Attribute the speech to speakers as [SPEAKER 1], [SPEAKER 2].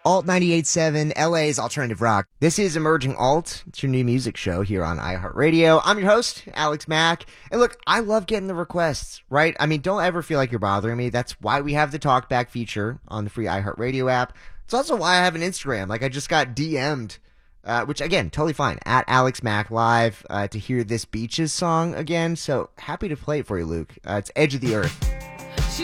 [SPEAKER 1] Alt 98.7, LA's alternative rock. This is Emerging Alt. It's your new music show here on iHeartRadio. I'm your host, Alex Mack. And look, I love getting the requests, right? I mean, don't ever feel like you're bothering me. That's why we have the talkback feature on the free iHeartRadio app. It's also why I have an Instagram. Like, I just got DM'd, which, again, totally fine, at Alex Mack Live, to hear this Beaches song again. So happy to play it for you, Luke. It's Edge of the Earth.